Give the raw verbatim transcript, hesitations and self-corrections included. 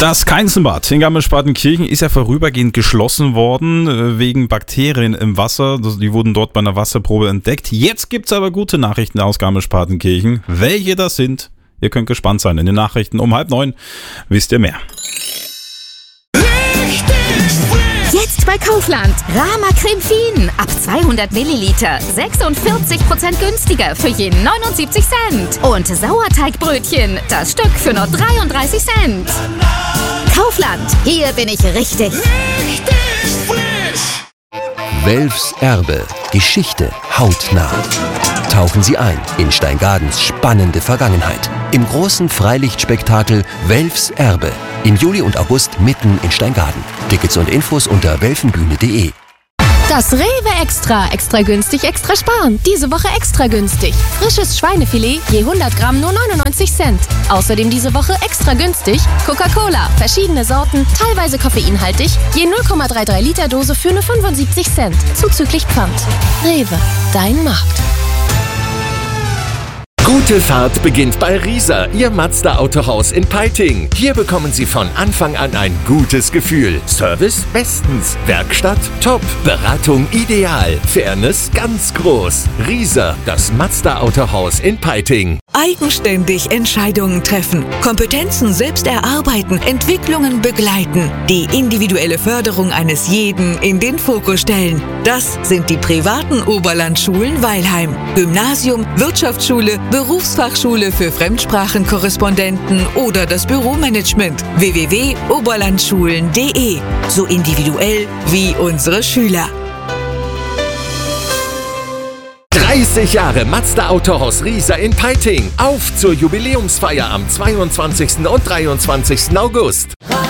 Das Keinzenbad in Garmisch-Partenkirchen ist ja vorübergehend geschlossen worden wegen Bakterien im Wasser. Die wurden dort bei einer Wasserprobe entdeckt. Jetzt gibt's aber gute Nachrichten aus Garmisch-Partenkirchen. Welche das sind, ihr könnt gespannt sein. In den Nachrichten um halb neun wisst ihr mehr. Jetzt bei Kaufland. Rama Creme Fien. Ab zweihundert Milliliter. sechsundvierzig Prozent günstiger für je neunundsiebzig Cent. Und Sauerteigbrötchen. Das Stück für nur dreiunddreißig Cent. Kaufland. Hier bin ich richtig. Richtig frisch. Welfs Erbe. Geschichte hautnah. Tauchen Sie ein in Steingardens spannende Vergangenheit. Im großen Freilichtspektakel Welfs Erbe. Im Juli und August mitten in Steingarden. Tickets und Infos unter welfenbühne punkt de. Das Rewe Extra. Extra günstig, extra sparen. Diese Woche extra günstig. Frisches Schweinefilet je hundert Gramm nur neunundneunzig Cent. Außerdem diese Woche extra günstig Coca-Cola. Verschiedene Sorten, teilweise koffeinhaltig. Je null Komma dreiunddreißig Liter Dose für nur fünfundsiebzig Cent. Zuzüglich Pfand. Rewe. Dein Markt. Gute Fahrt beginnt bei Rieser, Ihr Mazda-Autohaus in Peiting. Hier bekommen Sie von Anfang an ein gutes Gefühl. Service bestens, Werkstatt top, Beratung ideal, Fairness ganz groß. Rieser, das Mazda-Autohaus in Peiting. Eigenständig Entscheidungen treffen, Kompetenzen selbst erarbeiten, Entwicklungen begleiten, die individuelle Förderung eines jeden in den Fokus stellen. Das sind die privaten Oberlandschulen Weilheim. Gymnasium, Wirtschaftsschule, Berufsfachschule für Fremdsprachenkorrespondenten oder das Büromanagement. w w w punkt oberlandschulen punkt de. So individuell wie unsere Schüler. dreißig Jahre Mazda Autohaus Rieser in Peiting. Auf zur Jubiläumsfeier am zweiundzwanzigsten und dreiundzwanzigsten August.